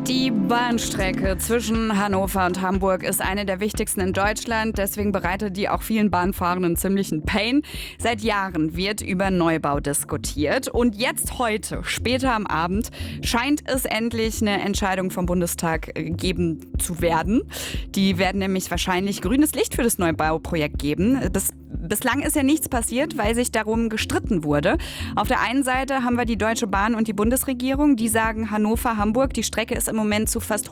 Die Bahnstrecke zwischen Hannover und Hamburg ist eine der wichtigsten in Deutschland. Deswegen bereitet die auch vielen Bahnfahrenden ziemlichen Pain. Seit Jahren wird über Neubau diskutiert. Und jetzt heute, später am Abend, scheint es endlich eine Entscheidung vom Bundestag geben zu werden. Die werden nämlich wahrscheinlich grünes Licht für das Neubauprojekt geben. Bislang ist ja nichts passiert, weil sich darum gestritten wurde. Auf der einen Seite haben wir die Deutsche Bahn und die Bundesregierung, die sagen, Hannover-Hamburg, die Strecke ist im Moment zu fast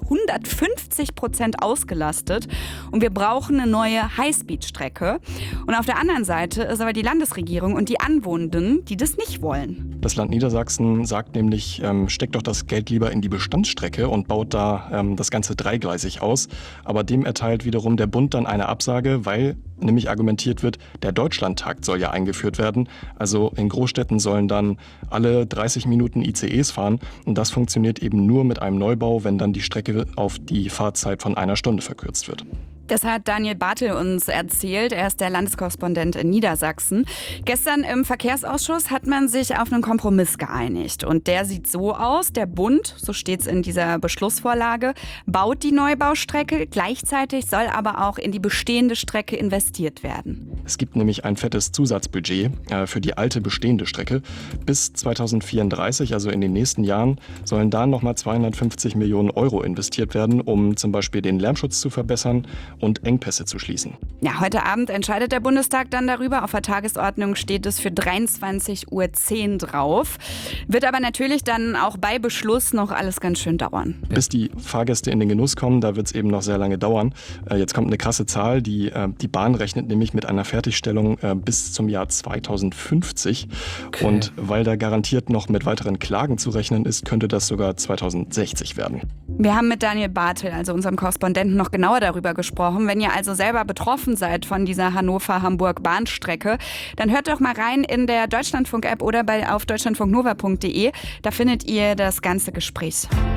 150% ausgelastet und wir brauchen eine neue Highspeed-Strecke. Und auf der anderen Seite ist aber die Landesregierung und die Anwohnenden, die das nicht wollen. Das Land Niedersachsen sagt nämlich, steckt doch das Geld lieber in die Bestandsstrecke und baut da das Ganze dreigleisig aus. Aber dem erteilt wiederum der Bund dann eine Absage, weil nämlich argumentiert wird, der Deutschlandtakt soll ja eingeführt werden. Also in Großstädten sollen dann alle 30 Minuten ICEs fahren. Und das funktioniert eben nur mit einem Neubau, wenn dann die Strecke auf die Fahrzeit von 1 Stunde verkürzt wird. Das hat Daniel Bartel uns erzählt. Er ist der Landeskorrespondent in Niedersachsen. Gestern im Verkehrsausschuss hat man sich auf einen Kompromiss geeinigt. Und der sieht so aus: Der Bund, so steht es in dieser Beschlussvorlage, baut die Neubaustrecke. Gleichzeitig soll aber auch in die bestehende Strecke investiert werden. Es gibt nämlich ein fettes Zusatzbudget für die alte bestehende Strecke. Bis 2034, also in den nächsten Jahren, sollen da nochmal 250 Millionen Euro investiert werden, um zum Beispiel den Lärmschutz zu verbessern und Engpässe zu schließen. Ja, heute Abend entscheidet der Bundestag dann darüber. Auf der Tagesordnung steht es für 23:10 Uhr drauf. Wird aber natürlich dann auch bei Beschluss noch alles ganz schön dauern. Bis die Fahrgäste in den Genuss kommen, da wird es eben noch sehr lange dauern. Jetzt kommt eine krasse Zahl. Die Bahn rechnet nämlich mit einer Fertigstellung bis zum Jahr 2050. Okay. Und weil da garantiert noch mit weiteren Klagen zu rechnen ist, könnte das sogar 2060 werden. Wir haben mit Daniel Bartel, also unserem Korrespondenten, noch genauer darüber gesprochen. Wenn ihr also selber betroffen seid von dieser Hannover-Hamburg-Bahnstrecke, dann hört doch mal rein in der Deutschlandfunk-App oder auf deutschlandfunknova.de. Da findet ihr das ganze Gespräch.